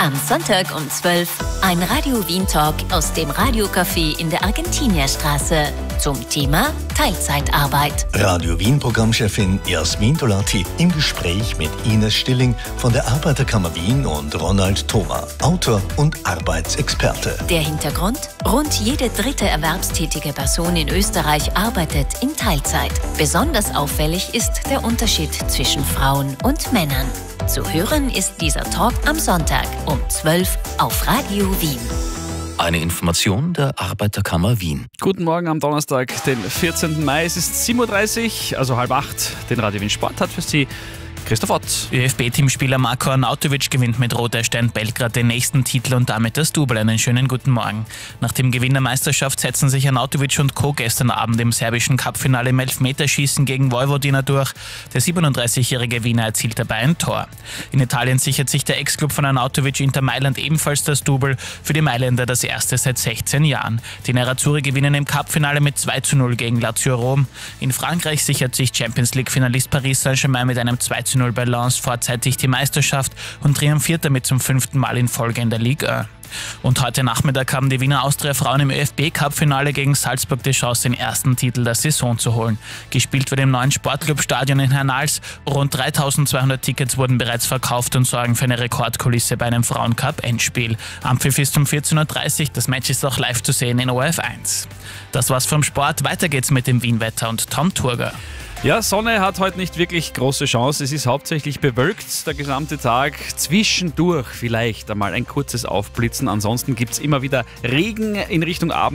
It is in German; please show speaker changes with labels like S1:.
S1: Am Sonntag um 12 ein Radio Wien Talk aus dem Radiocafé in der Argentinierstraße zum Thema Teilzeitarbeit.
S2: Radio Wien Programmchefin Jasmin Dolati im Gespräch mit Ines Stilling von der Arbeiterkammer Wien und Ronald Thoma, Autor und Arbeitsexperte.
S1: Der Hintergrund? Rund jede dritte erwerbstätige Person in Österreich arbeitet in Teilzeit. Besonders auffällig ist der Unterschied zwischen Frauen und Männern. Zu hören ist dieser Talk am Sonntag um 12 auf Radio Wien.
S3: Eine Information der Arbeiterkammer Wien.
S4: Guten Morgen am Donnerstag, den 14. Mai. Es ist 7.30 Uhr, also 7:30. Den Radio Wien Sport hat für Sie Christoph Ott.
S3: ÖFB-Teamspieler Marko Arnautovic gewinnt mit Roter Stern Belgrad den nächsten Titel und damit das Double. Einen schönen guten Morgen. Nach dem Gewinn der Meisterschaft setzen sich Arnautovic und Co. gestern Abend im serbischen Cup-Finale im Elfmeterschießen gegen Vojvodina durch. Der 37-jährige Wiener erzielt dabei ein Tor. In Italien sichert sich der Ex-Club von Arnautovic Inter Mailand ebenfalls das Double. Für die Mailänder das erste seit 16 Jahren. Die Nerazzurri gewinnen im Cup-Finale mit 2:0 gegen Lazio Rom. In Frankreich sichert sich Champions League-Finalist Paris Saint-Germain mit einem 2:0 bei Lens vorzeitig die Meisterschaft und triumphiert damit zum 5. Mal in Folge in der Ligue 1. Und heute Nachmittag haben die Wiener Austria-Frauen im ÖFB-Cup-Finale gegen Salzburg die Chance, den ersten Titel der Saison zu holen. Gespielt wird im neuen Sportclub-Stadion in Hernals. Rund 3.200 Tickets wurden bereits verkauft und sorgen für eine Rekordkulisse bei einem Frauencup-Endspiel. Anpfiff ist um 14.30 Uhr. Das Match ist auch live zu sehen in ORF1. Das war's vom Sport. Weiter geht's mit dem Wien-Wetter und Tom Turger.
S4: Ja, Sonne hat heute nicht wirklich große Chance. Es ist hauptsächlich bewölkt der gesamte Tag. Zwischendurch vielleicht einmal ein kurzes Aufblitzen. Ansonsten gibt es immer wieder Regen in Richtung Abend.